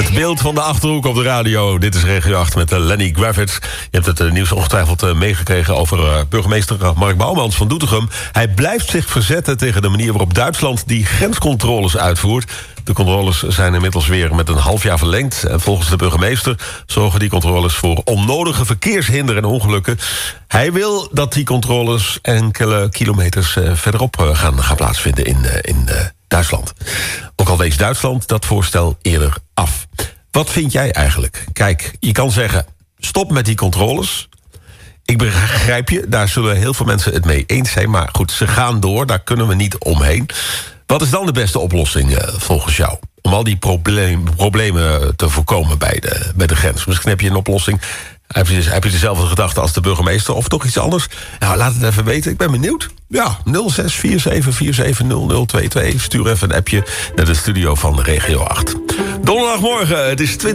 Het beeld van de Achterhoek op de radio. Dit is Regio 8 met Lenny Gravitz. Je hebt het nieuws ongetwijfeld meegekregen over burgemeester Mark Bouwmans van Doetinchem. Hij blijft zich verzetten tegen de manier waarop Duitsland die grenscontroles uitvoert. De controles zijn inmiddels weer met een half jaar verlengd. En volgens de burgemeester zorgen die controles voor onnodige verkeershinder en ongelukken. Hij wil dat die controles enkele kilometers verderop gaan plaatsvinden in Duitsland. Ook al wees Duitsland dat voorstel eerder af. Wat vind jij eigenlijk? Kijk, je kan zeggen, stop met die controles. Ik begrijp je, daar zullen heel veel mensen het mee eens zijn. Maar goed, ze gaan door, daar kunnen we niet omheen. Wat is dan de beste oplossing volgens jou? Om al die problemen te voorkomen bij de grens. Misschien heb je een oplossing. Heb je dezelfde gedachte als de burgemeester of toch iets anders? Nou, laat het even weten. Ik ben benieuwd. Ja, 0647470022. Stuur even een appje naar de studio van Regio 8. Donderdagmorgen, het is 20.